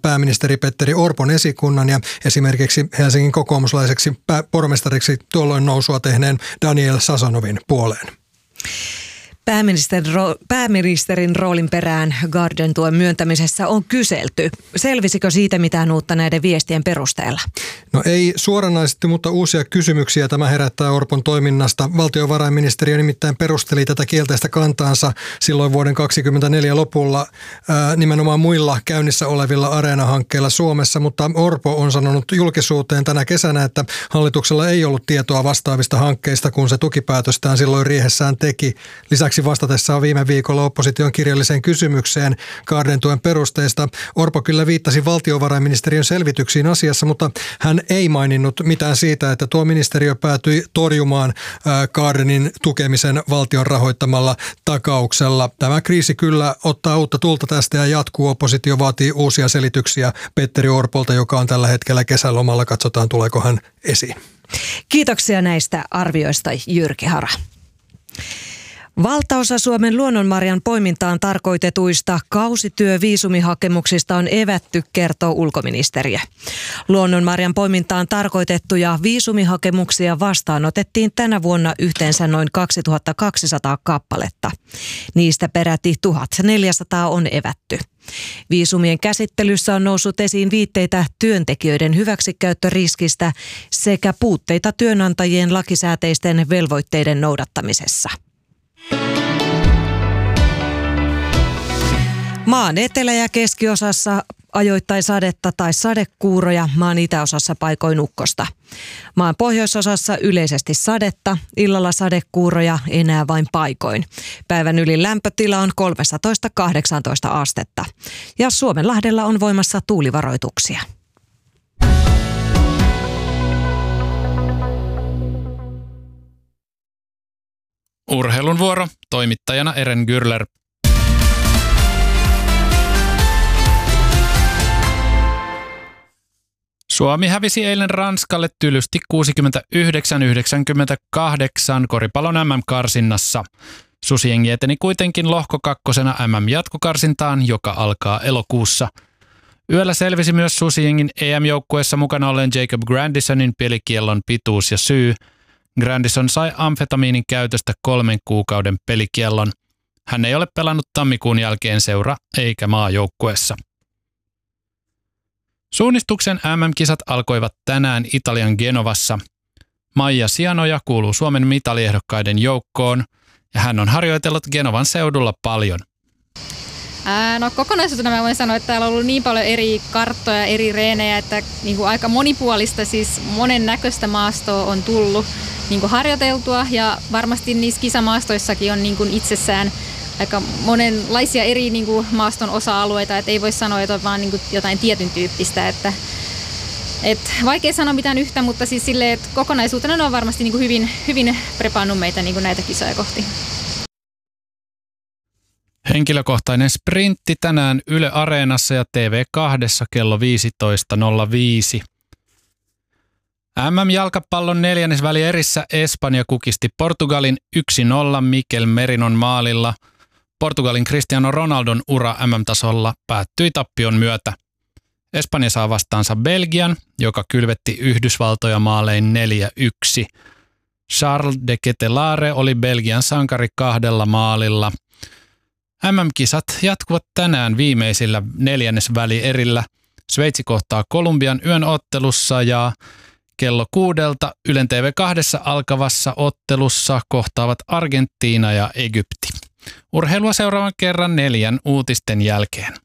pääministeri Petteri Orpon esikunnan ja esimerkiksi Helsingin kokoomuslaiseksi pormestariksi tuolloin nousua tehneen Daniel Sasanovin puoleen. Pääministerin roolin perään Garden-tuen myöntämisessä on kyselty. Selvisikö siitä mitään uutta näiden viestien perusteella? No ei suoranaisesti, mutta uusia kysymyksiä tämä herättää Orpon toiminnasta. Valtiovarainministeriö nimittäin perusteli tätä kielteistä kantaansa silloin vuoden 2024 lopulla nimenomaan muilla käynnissä olevilla Areena-hankkeilla Suomessa, mutta Orpo on sanonut julkisuuteen tänä kesänä, että hallituksella ei ollut tietoa vastaavista hankkeista, kun se tukipäätöstään silloin riihessään teki. Lisäksi vastatessaan viime viikolla opposition kirjalliseen kysymykseen Garden-tuen perusteista Orpo kyllä viittasi valtiovarainministeriön selvityksiin asiassa, mutta hän ei maininnut mitään siitä, että tuo ministeriö päätyi torjumaan Gardenin tukemisen valtion rahoittamalla takauksella. Tämä kriisi kyllä ottaa uutta tulta tästä ja jatkuu. Oppositio vaatii uusia selityksiä Petteri Orpolta, joka on tällä hetkellä kesälomalla. Katsotaan, tuleeko hän esiin. Kiitoksia näistä arvioista, Jyrki Hara. Valtaosa Suomen luonnonmarjan poimintaan tarkoitetuista kausityöviisumihakemuksista on evätty, kertoo ulkoministeriö. Luonnonmarjan poimintaan tarkoitettuja viisumihakemuksia vastaanotettiin tänä vuonna yhteensä noin 2200 kappaletta. Niistä peräti 1400 on evätty. Viisumien käsittelyssä on noussut esiin viitteitä työntekijöiden hyväksikäyttöriskistä sekä puutteita työnantajien lakisääteisten velvoitteiden noudattamisessa. Maan etelä- ja keskiosassa ajoittain sadetta tai sadekuuroja, maan itäosassa paikoin ukkosta. Maan pohjoisosassa yleisesti sadetta, illalla sadekuuroja, enää vain paikoin. Päivän ylin lämpötila on 13–18 astetta. Ja Suomenlahdella on voimassa tuulivaroituksia. Urheilun vuoro, toimittajana Eren Gürler. Suomi hävisi eilen Ranskalle tylysti 69–98 koripallon MM-karsinnassa. Susijengi eteni kuitenkin lohko kakkosena MM-jatkokarsintaan, joka alkaa elokuussa. Yöllä selvisi myös Susijengin EM-joukkueessa mukana olleen Jacob Grandisonin pelikiellon pituus ja syy. Grandison sai amfetamiinin käytöstä 3 kuukauden pelikiellon. Hän ei ole pelannut tammikuun jälkeen seura- eikä maajoukkueessa. Suunnistuksen MM-kisat alkoivat tänään Italian Genovassa. Maija Sianoja kuuluu Suomen mitaliehdokkaiden joukkoon ja hän on harjoitellut Genovan seudulla paljon. No kokonaisuutena mä voin sanoa, että täällä on ollut niin paljon eri karttoja, eri reenejä, että niin kuin aika monipuolista, siis monennäköistä maastoa on tullut niin kuin harjoiteltua ja varmasti niissä kisamaastoissakin on niin kuin itsessään aika monenlaisia eri niin kuin maaston osa-alueita, että ei voi sanoa, että on vaan niin kuin jotain tietyn tyyppistä, että vaikea sanoa mitään yhtä, mutta siis silleen, että kokonaisuutena ne on varmasti niin kuin hyvin prepannut meitä niin kuin näitä kisoja kohti. Henkilökohtainen sprintti tänään Yle Areenassa ja TV2 kello 15.05. MM-jalkapallon neljännesvälierissä Espanja kukisti Portugalin 1-0 Mikel Merinon maalilla. Portugalin Cristiano Ronaldon ura MM-tasolla päättyi tappion myötä. Espanja saa vastaansa Belgian, joka kylvetti Yhdysvaltoja maalein 4-1. Charles de Ketelaere oli Belgian sankari 2 maalilla. MM-kisat jatkuvat tänään viimeisillä neljännesvälierillä. Sveitsi kohtaa Kolumbian yön ottelussa ja kello 6 Ylen TV2 alkavassa ottelussa kohtaavat Argentiina ja Egypti. Urheilua seuraavan kerran 4 uutisten jälkeen.